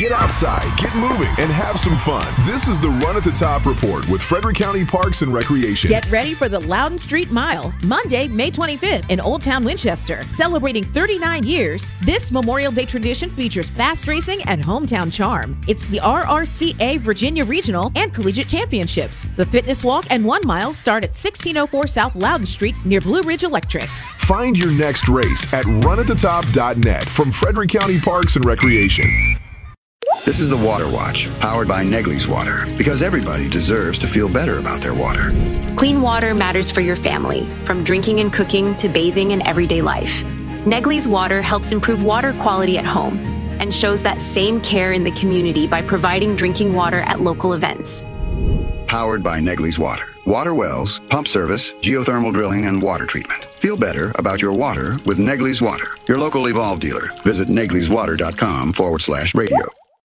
Get outside, get moving, and have some fun. This is the Run at the Top Report with Frederick County Parks and Recreation. Get ready for the Loudon Street Mile, Monday, May 25th in Old Town Winchester. Celebrating 39 years, this Memorial Day tradition features fast racing and hometown charm. It's the RRCA Virginia Regional and Collegiate Championships. The fitness walk and 1 mile start at 1604 South Loudon Street near Blue Ridge Electric. Find your next race at runathetop.net from Frederick County Parks and Recreation. This is the Water Watch, powered by Negley's Water, because everybody deserves to feel better about their water. Clean water matters for your family, from drinking and cooking to bathing and everyday life. Negley's Water helps improve water quality at home and shows that same care in the community by providing drinking water at local events. Powered by Negley's Water. Water wells, pump service, geothermal drilling, and water treatment. Feel better about your water with Negley's Water. Your local Evolve dealer. Visit negleyswater.com/radio.